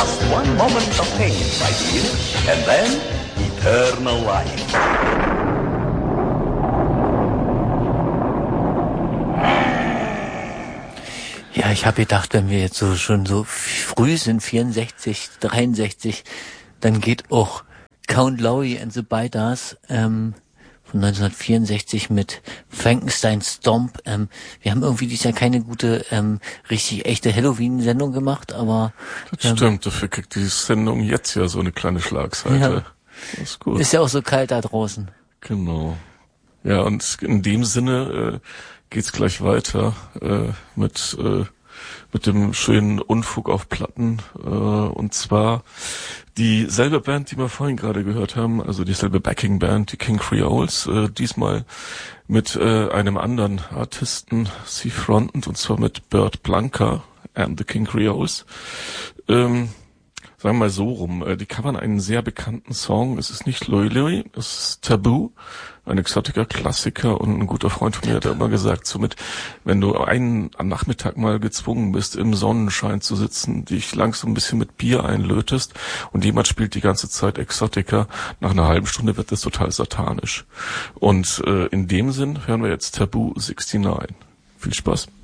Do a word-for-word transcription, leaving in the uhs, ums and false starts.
Just one moment of pain, my dear, and then eternal life. Ja, ich habe gedacht, wenn wir jetzt so schon so früh sind, vierundsechzig, dreiundsechzig, dann geht auch Count Lowry and the Biters ähm, von neunzehnhundertvierundsechzig mit Frankenstein Stomp. Ähm, wir haben irgendwie dieses Jahr keine gute, ähm, richtig echte Halloween-Sendung gemacht, aber... Das ähm, stimmt, dafür kriegt die Sendung jetzt ja so eine kleine Schlagseite. Ja. Das ist gut. Ist ja auch so kalt da draußen. Genau. Ja, und in dem Sinne äh, geht's gleich weiter äh, mit äh, mit dem schönen Unfug auf Platten, äh, und zwar dieselbe Band, die wir vorhin gerade gehört haben, also dieselbe Backing-Band, die King Creoles, äh, diesmal mit äh, einem anderen Artisten sie frontend, und zwar mit Bert Blanca and the King Creoles. Ähm, sagen wir mal so rum, äh, die covern einen sehr bekannten Song, es ist nicht Louie Louie, es ist Taboo, ein Exotica-Klassiker, und ein guter Freund von mir hat immer gesagt, somit, wenn du einen am Nachmittag mal gezwungen bist, im Sonnenschein zu sitzen, dich langsam ein bisschen mit Bier einlötest und jemand spielt die ganze Zeit Exotica, nach einer halben Stunde wird das total satanisch. Und äh, in dem Sinn hören wir jetzt Taboo neunundsechzig. Viel Spaß.